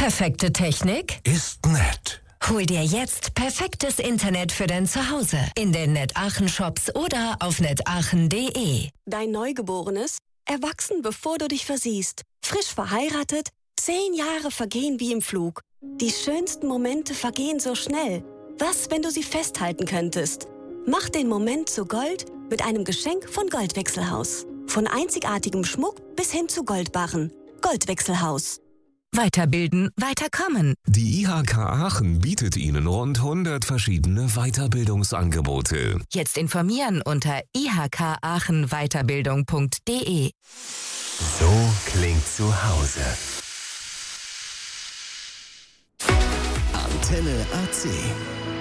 Perfekte Technik? Ist nett. Hol dir jetzt perfektes Internet für dein Zuhause in den NetAachen-Shops oder auf netachen.de. Dein Neugeborenes? Erwachsen, bevor du dich versiehst. Frisch verheiratet? 10 Jahre vergehen wie im Flug. Die schönsten Momente vergehen so schnell. Was, wenn du sie festhalten könntest? Mach den Moment zu Gold mit einem Geschenk von Goldwechselhaus. Von einzigartigem Schmuck bis hin zu Goldbarren. Goldwechselhaus. Weiterbilden, weiterkommen. Die IHK Aachen bietet Ihnen rund 100 verschiedene Weiterbildungsangebote. Jetzt informieren unter ihkaachenweiterbildung.de. So klingt zu Hause. Antenne AC.